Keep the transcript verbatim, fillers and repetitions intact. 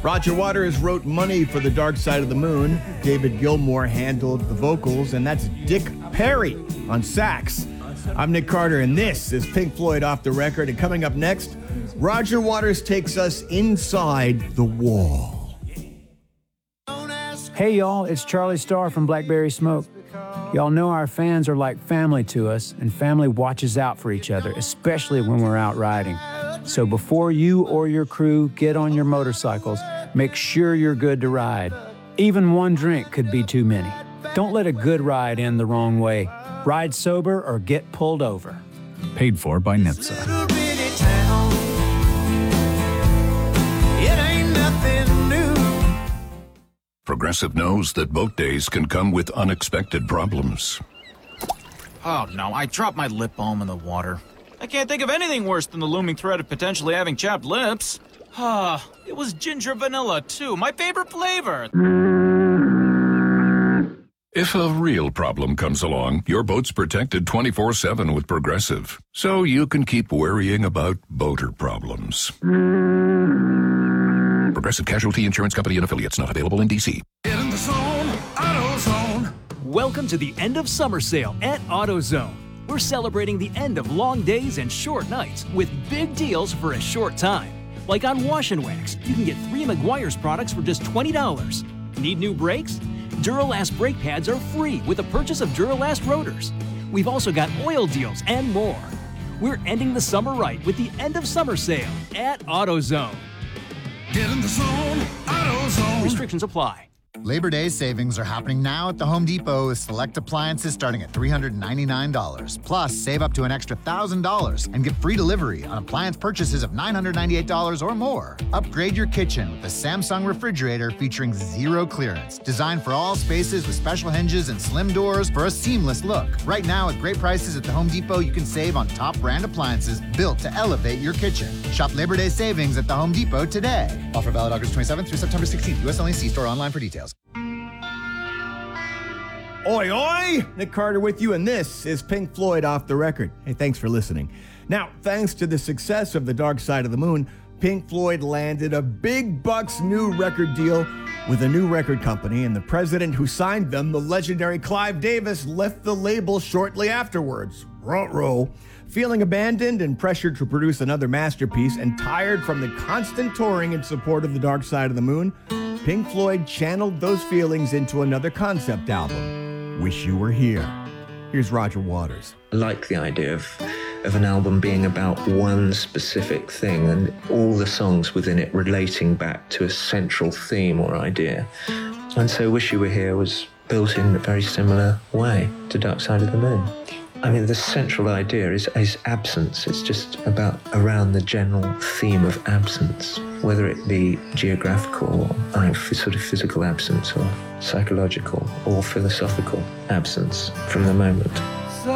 Roger Waters wrote Money for the Dark Side of the Moon. David Gilmour handled the vocals, and that's Dick Perry on sax. I'm Nick Carter, and this is Pink Floyd Off the Record. And coming up next, Roger Waters takes us inside the wall. Hey, y'all, it's Charlie Starr from Blackberry Smoke. Y'all know our fans are like family to us, and family watches out for each other, especially when we're out riding. So before you or your crew get on your motorcycles, make sure you're good to ride. Even one drink could be too many. Don't let a good ride end the wrong way. Ride sober or get pulled over. Paid for by N H T S A. Progressive knows that boat days can come with unexpected problems. Oh no, I dropped my lip balm in the water. I can't think of anything worse than the looming threat of potentially having chapped lips. Ah, it was ginger vanilla too, my favorite flavor. If a real problem comes along, your boat's protected twenty-four seven with Progressive, so you can keep worrying about boater problems. Progressive Casualty Insurance Company and Affiliates, not available in D C. Get in the zone, AutoZone. Welcome to the end of summer sale at AutoZone. We're celebrating the end of long days and short nights with big deals for a short time. Like on Wash and Wax, you can get three Meguiar's products for just twenty dollars. Need new brakes? Duralast brake pads are free with the purchase of Duralast rotors. We've also got oil deals and more. We're ending the summer right with the end of summer sale at AutoZone. Get in the zone, AutoZone. Restrictions apply. Labor Day savings are happening now at the Home Depot with select appliances starting at three hundred ninety-nine dollars. Plus, save up to an extra one thousand dollars and get free delivery on appliance purchases of nine hundred ninety-eight dollars or more. Upgrade your kitchen with the Samsung refrigerator featuring zero clearance. Designed for all spaces with special hinges and slim doors for a seamless look. Right now, at great prices at the Home Depot, you can save on top brand appliances built to elevate your kitchen. Shop Labor Day savings at the Home Depot today. Offer valid August twenty-seventh through September sixteenth. U S only. See store online for details. Oi, oi! Nick Carter with you, and this is Pink Floyd Off the Record. Hey, thanks for listening. Now, thanks to the success of The Dark Side of the Moon, Pink Floyd landed a big bucks new record deal with a new record company, and the president who signed them, the legendary Clive Davis, left the label shortly afterwards. Ruh-roh. Feeling abandoned and pressured to produce another masterpiece and tired from the constant touring in support of The Dark Side of the Moon, Pink Floyd channeled those feelings into another concept album, Wish You Were Here. Here's Roger Waters. I like the idea of, of an album being about one specific thing and all the songs within it relating back to a central theme or idea. And so Wish You Were Here was built in a very similar way to Dark Side of the Moon. I mean, the central idea is, is absence. It's just about around the general theme of absence, whether it be geographical, or I mean, sort of physical absence, or psychological, or philosophical absence from the moment.